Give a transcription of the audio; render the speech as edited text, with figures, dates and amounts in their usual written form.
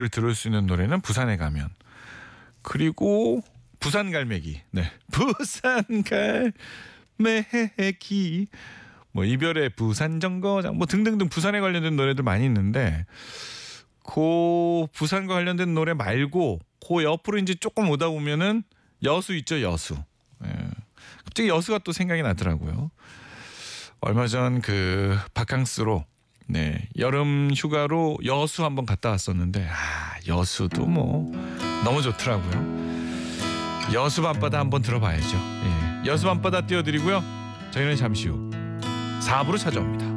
들을 수 있는 노래는 부산에 가면. 그리고 부산 갈매기. 네. 부산 갈매기. 뭐 이별의 부산 정거장 뭐 등등등 부산에 관련된 노래들 많이 있는데 그 부산과 관련된 노래 말고 그 옆으로 이제 조금 오다 보면은 여수 있죠, 여수. 예. 갑자기 여수가 또 생각이 나더라고요. 얼마 전 그 바캉스로 네, 여름 휴가로 여수 한번 갔다 왔었는데 여수도 뭐 너무 좋더라고요. 여수 밤바다 한번 들어봐야죠. 예. 여수 밤바다 띄워드리고요. 저희는 잠시 후 4부로 찾아옵니다.